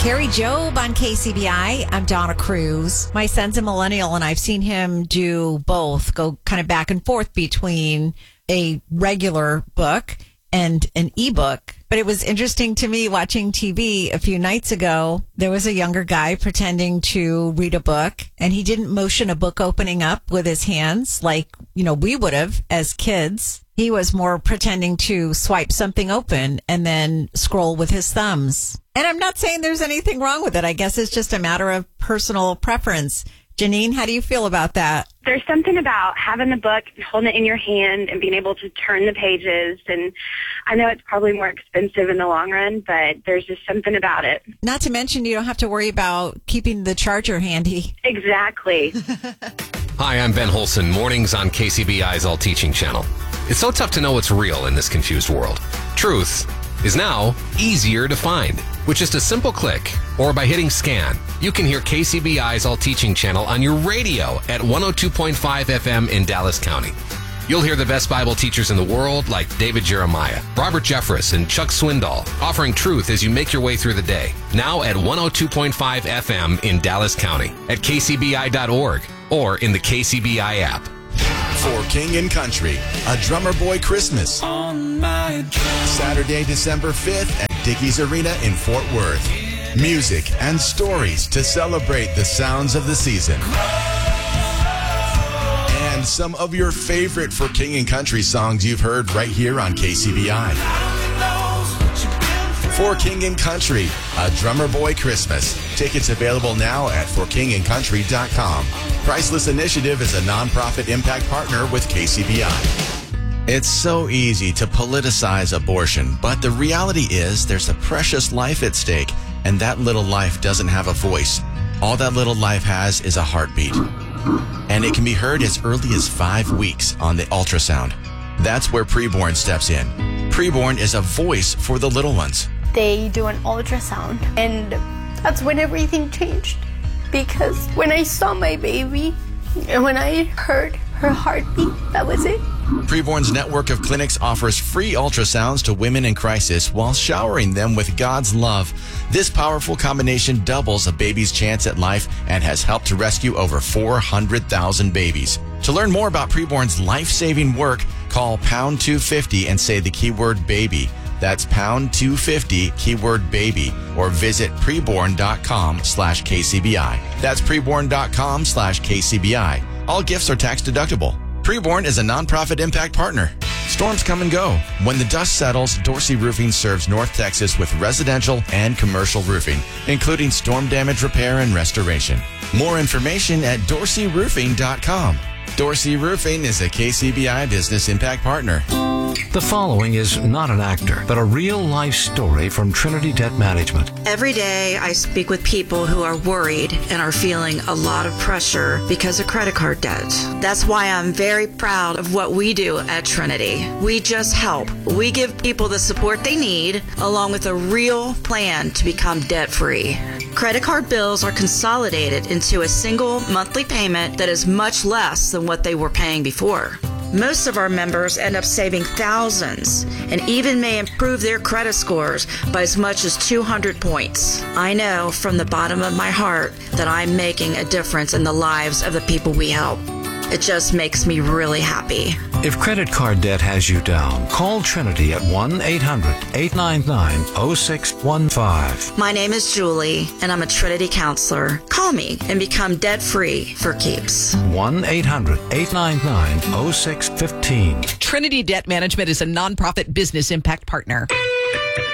Carrie Job on KCBI. I'm Donna Cruz. My son's a millennial, and I've seen him do both, go kind of back and forth between a regular book and an ebook. But it was interesting to me watching TV a few nights ago. There was a younger guy pretending to read a book, and he didn't motion a book opening up with his hands like, we would have as kids. He was more pretending to swipe something open and then scroll with his thumbs. And I'm not saying there's anything wrong with it. I guess it's just a matter of personal preference. Janine, how do you feel about that? There's something about having the book, holding it in your hand, and being able to turn the pages. And I know it's probably more expensive in the long run, but there's just something about it. Not to mention you don't have to worry about keeping the charger handy. Exactly. Hi, I'm Ben Holson, mornings on KCBI's All Teaching channel. It's so tough to know what's real in this confused world. Truth is now easier to find. With just a simple click or by hitting scan, you can hear KCBI's All Teaching channel on your radio at 102.5 FM in Dallas County. You'll hear the best Bible teachers in the world like David Jeremiah, Robert Jeffress, and Chuck Swindoll offering truth as you make your way through the day. Now at 102.5 FM in Dallas County, at kcbi.org, or in the KCBI app. For King and Country, a Drummer Boy Christmas. Saturday, December 5th at Dickies Arena in Fort Worth. Music and stories to celebrate the sounds of the season. And some of your favorite For King and Country songs you've heard right here on KCBI. For King and Country, a Drummer Boy Christmas. Tickets available now at forkingandcountry.com. Priceless Initiative is a nonprofit impact partner with KCBI. It's so easy to politicize abortion, but the reality is there's a precious life at stake, and that little life doesn't have a voice. All that little life has is a heartbeat. And it can be heard as early as 5 weeks on the ultrasound. That's where Preborn steps in. Preborn is a voice for the little ones. They do an ultrasound, and that's when everything changed. Because when I saw my baby and when I heard her heartbeat, that was it. Preborn's network of clinics offers free ultrasounds to women in crisis while showering them with God's love. This powerful combination doubles a baby's chance at life and has helped to rescue over 400,000 babies. To learn more about Preborn's life-saving work, call pound 250 and say the keyword baby. That's pound 250, keyword baby, or visit preborn.com/KCBI. That's preborn.com/KCBI. All gifts are tax deductible. Preborn is a nonprofit impact partner. Storms come and go. When the dust settles, Dorsey Roofing serves North Texas with residential and commercial roofing, including storm damage repair and restoration. More information at dorseyroofing.com. Dorsey Roofing is a KCBI business impact partner. The following is not an actor, but a real-life story from Trinity Debt Management. Every day I speak with people who are worried and are feeling a lot of pressure because of credit card debt. That's why I'm very proud of what we do at Trinity. We just help. We give people the support they need, along with a real plan to become debt-free. Credit card bills are consolidated into a single monthly payment that is much less than what they were paying before. Most of our members end up saving thousands and even may improve their credit scores by as much as 200 points. I know from the bottom of my heart that I'm making a difference in the lives of the people we help. It just makes me really happy. If credit card debt has you down, call Trinity at 1-800-899-0615. My name is Julie, and I'm a Trinity counselor. Call me and become debt-free for keeps. 1-800-899-0615. Trinity Debt Management is a nonprofit business impact partner.